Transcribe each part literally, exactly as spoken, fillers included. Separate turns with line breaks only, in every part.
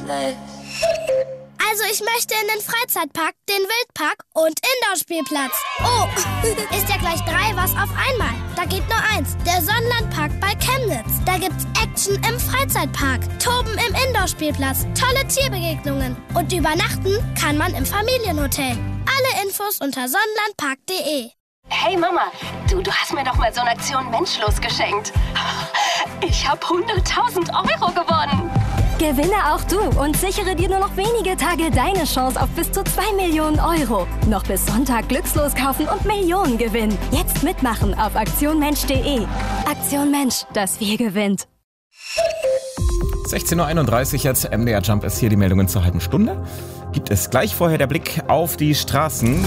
Also ich möchte in den Freizeitpark, den Wildpark und Indoor-Spielplatz. Oh, ist ja gleich drei was auf einmal. Da geht nur eins, der Sonnenlandpark bei Chemnitz. Da gibt's Action im Freizeitpark, Toben im Indoor-Spielplatz, tolle Tierbegegnungen und übernachten kann man im Familienhotel. Alle Infos unter sonnenlandpark punkt de.
Hey Mama, du, du hast mir doch mal so eine Aktion Menschlos geschenkt. Ich habe hunderttausend Euro gewonnen.
Gewinne auch du und sichere dir nur noch wenige Tage deine Chance auf bis zu zwei Millionen Euro. Noch bis Sonntag glückslos kaufen und Millionen gewinnen. Jetzt mitmachen auf aktion mensch punkt de. Aktion Mensch, das Wir gewinnt.
sechzehn Uhr einunddreißig jetzt, M D R Jump ist hier, die Meldungen zur halben Stunde. Gibt es gleich vorher der Blick auf die Straßen.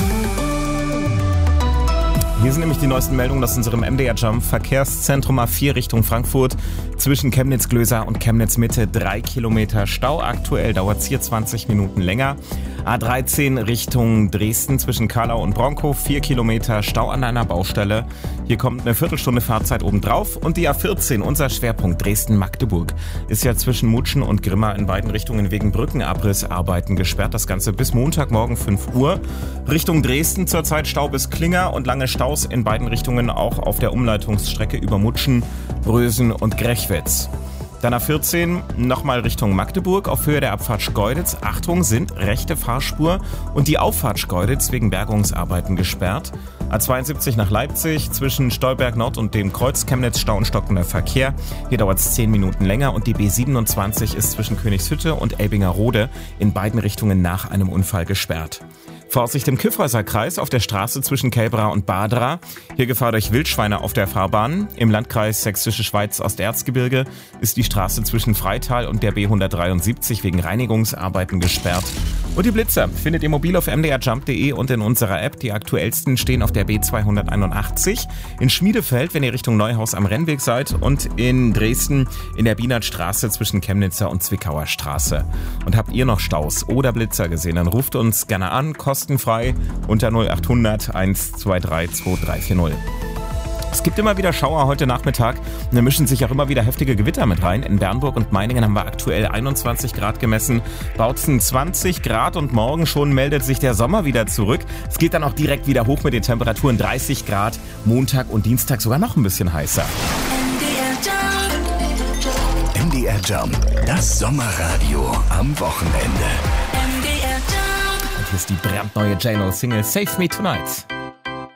Hier sind nämlich die neuesten Meldungen aus unserem M D R Jump. Verkehrszentrum A vier Richtung Frankfurt. Zwischen Chemnitz-Glöser und Chemnitz-Mitte drei Kilometer Stau. Aktuell dauert es hier zwanzig Minuten länger. A dreizehn Richtung Dresden zwischen Karlau und Bronkow. vier Kilometer Stau an einer Baustelle. Hier kommt eine Viertelstunde Fahrzeit obendrauf. Und die A vierzehn, unser Schwerpunkt Dresden-Magdeburg, ist ja zwischen Mutschen und Grimma in beiden Richtungen wegen Brückenabrissarbeiten gesperrt. Das Ganze bis Montagmorgen fünf Uhr. Richtung Dresden zurzeit Stau bis Klinger und lange Staus in beiden Richtungen auch auf der Umleitungsstrecke über Mutschen, Brösen und Grechwitz. Dann A vierzehn, nochmal Richtung Magdeburg auf Höhe der Abfahrt Schkeuditz. Achtung, sind rechte Fahrspur und die Auffahrt Schkeuditz wegen Bergungsarbeiten gesperrt. A zweiundsiebzig nach Leipzig zwischen Stolberg Nord und dem Kreuz Chemnitz Stau und stockender Verkehr. Hier dauert es zehn Minuten länger und die B siebenundzwanzig ist zwischen Königshütte und Elbingerode in beiden Richtungen nach einem Unfall gesperrt. Vorsicht im Kyffhäuserkreis auf der Straße zwischen Kelbra und Badra. Hier Gefahr durch Wildschweine auf der Fahrbahn. Im Landkreis Sächsische Schweiz Osterzgebirge ist die Straße zwischen Freital und der B hundertdreiundsiebzig wegen Reinigungsarbeiten gesperrt. Und die Blitzer findet ihr mobil auf m d r jump punkt de und in unserer App. Die aktuellsten stehen auf der B zweihunderteinundachtzig, in Schmiedefeld, wenn ihr Richtung Neuhaus am Rennweg seid, und in Dresden in der Bienertstraße zwischen Chemnitzer und Zwickauer Straße. Und habt ihr noch Staus oder Blitzer gesehen, dann ruft uns gerne an, kostenfrei unter null acht hundert eins zwei drei zwei drei vier null. Es gibt immer wieder Schauer heute Nachmittag. Da mischen sich auch immer wieder heftige Gewitter mit rein. In Bernburg und Meiningen haben wir aktuell einundzwanzig Grad gemessen, Bautzen zwanzig Grad und morgen schon meldet sich der Sommer wieder zurück. Es geht dann auch direkt wieder hoch mit den Temperaturen, dreißig Grad, Montag und Dienstag sogar noch ein bisschen heißer.
M D R Jump, das Sommerradio am Wochenende.
Und hier ist die brandneue J-Lo-Single Save Me Tonight.